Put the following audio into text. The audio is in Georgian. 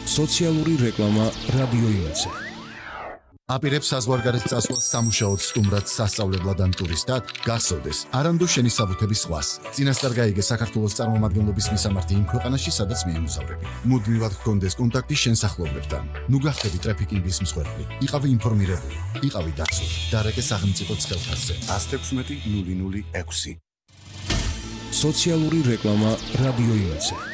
სოციალური რეკლამა რადიო იმედზე. აპირებს საზღვარგარეთ წასვლას სამუშაოდ სტუმრად სასწავლებლად ან ტურისტად, გახსოვდეს, არანდო შენი საბუთების სხვას. წინასწარ გაიგე საქართველოს წარმომადგენლობის მისამართი იმ ქვეყანაში, სადაც მიემგზავრები. მუდმივად გქონდეს კონტაქტი შენ სახლობლებთან. ნუ გახდები ტრაფიკინგის მსხვერპლი. იყავი ინფორმირებული, იყავი დაცული. დარეკე სახელმწიფო ცხელთასზე 116 006. სოციალური რეკლამა რადიო იმედზე.